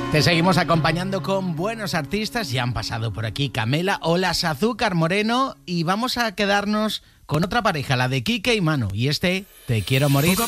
Te seguimos acompañando con buenos artistas. Ya han pasado por aquí Camela o las Azúcar Moreno. Y vamos a quedarnos con otra pareja, la de Quique y Manu. Y Te quiero morir.